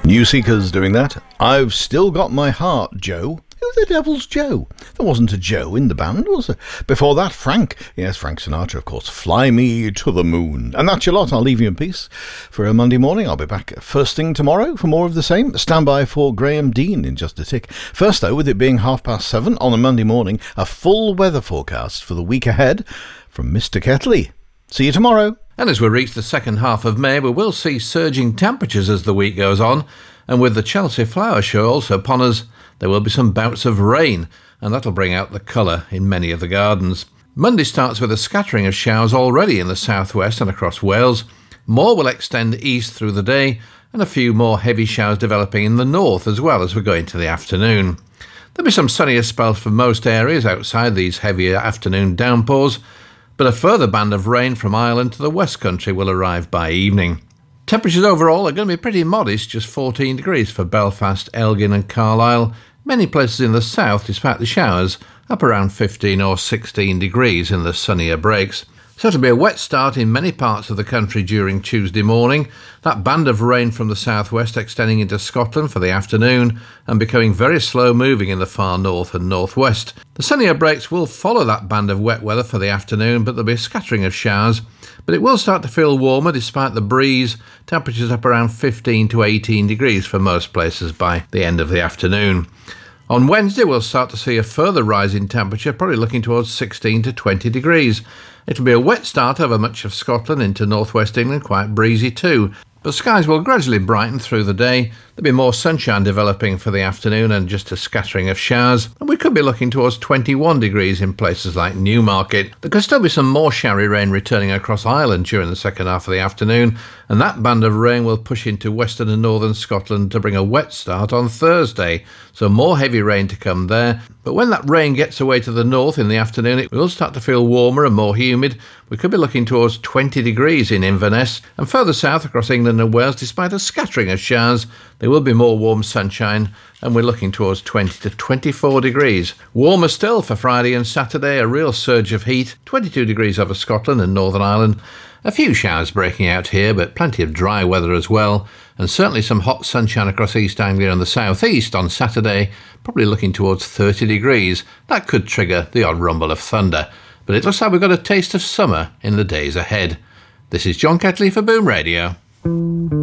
New Seekers doing that. I've Still Got My Heart, Joe. Who the devil's Joe? There wasn't a Joe in the band, was there? Before that, Frank. Yes, Frank Sinatra, of course. Fly Me to the Moon. And that's your lot. I'll leave you in peace for a Monday morning. I'll be back first thing tomorrow for more of the same. Stand by for Graham Dean in just a tick. First, though, with it being 7:30 on a Monday morning, a full weather forecast for the week ahead from Mr. Ketley. See you tomorrow. And as we reach the second half of May, we will see surging temperatures as the week goes on. And with the Chelsea Flower Show also upon us, there will be some bouts of rain, and that'll bring out the colour in many of the gardens. Monday starts with a scattering of showers already in the southwest and across Wales. More will extend east through the day, and a few more heavy showers developing in the north as well as we go into the afternoon. There'll be some sunnier spells for most areas outside these heavier afternoon downpours, but a further band of rain from Ireland to the West Country will arrive by evening. Temperatures overall are going to be pretty modest, just 14 degrees for Belfast, Elgin and Carlisle. Many places in the south, despite the showers, up around 15 or 16 degrees in the sunnier breaks. So it'll be a wet start in many parts of the country during Tuesday morning. That band of rain from the southwest extending into Scotland for the afternoon and becoming very slow moving in the far north and northwest. The sunnier breaks will follow that band of wet weather for the afternoon, but there'll be a scattering of showers. But it will start to feel warmer despite the breeze. Temperatures up around 15 to 18 degrees for most places by the end of the afternoon. On Wednesday, we'll start to see a further rise in temperature, probably looking towards 16 to 20 degrees. It'll be a wet start over much of Scotland into northwest England, quite breezy too. But skies will gradually brighten through the day. There'll be more sunshine developing for the afternoon and just a scattering of showers. And we could be looking towards 21 degrees in places like Newmarket. There could still be some more showery rain returning across Ireland during the second half of the afternoon. And that band of rain will push into western and northern Scotland to bring a wet start on Thursday. So more heavy rain to come there. But when that rain gets away to the north in the afternoon, it will start to feel warmer and more humid. We could be looking towards 20 degrees in Inverness. And further south across England and Wales, despite a scattering of showers, there will be more warm sunshine, and we're looking towards 20 to 24 degrees. Warmer still for Friday and Saturday, a real surge of heat, 22 degrees over Scotland and Northern Ireland. A few showers breaking out here, but plenty of dry weather as well, and certainly some hot sunshine across East Anglia and the South East on Saturday, probably looking towards 30 degrees. That could trigger the odd rumble of thunder, but it looks like we've got a taste of summer in the days ahead. This is John Ketley for Boom Radio.